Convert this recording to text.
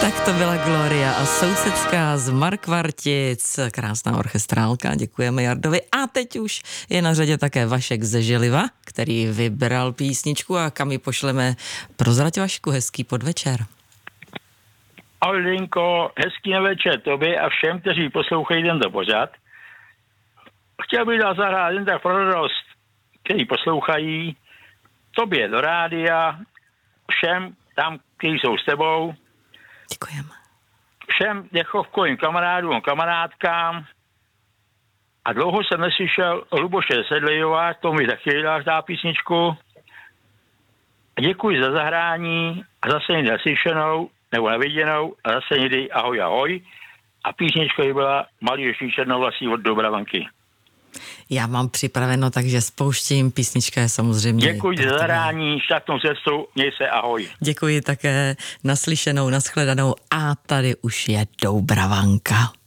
Tak to byla Gloria a sousedská z Markvartic, krásná orchestrálka, děkujeme Jardovi. A teď už je na řadě také Vašek ze Žiliva, který vybral písničku a kam ji pošleme. Prozrať, Vašku, hezký podvečer. Ahoj Linko, hezký večer tobě a všem, kteří poslouchají tento pořad. Chtěl bych dát zahrát jen tak pro radost, kteří poslouchají, tobě do rádia, všem tam, kteří jsou s tebou. Děkujeme. Všem dechovkovým kamarádům, kamarádkám. A dlouho jsem neslyšel Luboše Sedlejová, to mi taky dá písničku. Děkuji za zahrání a zase někdy naslyšenou, nebo neviděnou, a zase někdy ahoj, ahoj. A písnička byla Malý ještě černovlasí od Dobravanky. Já mám připraveno, takže spouštím, písnička je samozřejmě... Děkuji za zahrání, šťastnou cestu, měj se, ahoj. Děkuji také, naslyšenou, nashledanou a tady už je Dobravanka.